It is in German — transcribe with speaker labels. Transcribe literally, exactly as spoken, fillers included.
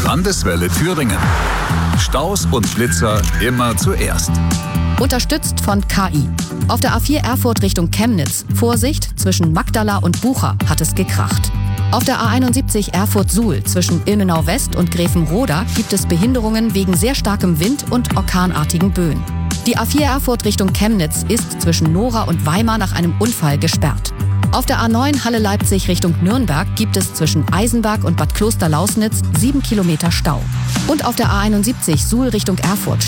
Speaker 1: Landeswelle Thüringen. Staus und Blitzer immer zuerst.
Speaker 2: Unterstützt von K I. Auf der A vier Erfurt Richtung Chemnitz. Vorsicht, zwischen Magdala und Bucha hat es gekracht. Auf der A einundsiebzig Erfurt-Suhl zwischen Ilmenau West und Grevenroda gibt es Behinderungen wegen sehr starkem Wind und orkanartigen Böen. Die A vier Erfurt Richtung Chemnitz ist zwischen Nora und Weimar nach einem Unfall gesperrt. Auf der A neun Halle-Leipzig Richtung Nürnberg gibt es zwischen Eisenberg und Bad Klosterlausnitz sieben Kilometer Stau. Und auf der A einundsiebzig Suhl Richtung Erfurt